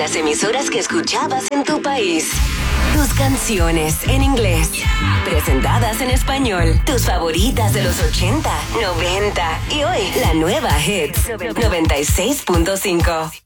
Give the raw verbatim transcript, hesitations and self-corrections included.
las emisoras que escuchabas en tu país. Tus canciones en inglés, presentadas en español. Tus favoritas de los ochenta, noventa y hoy la nueva Hits noventa y seis punto cinco.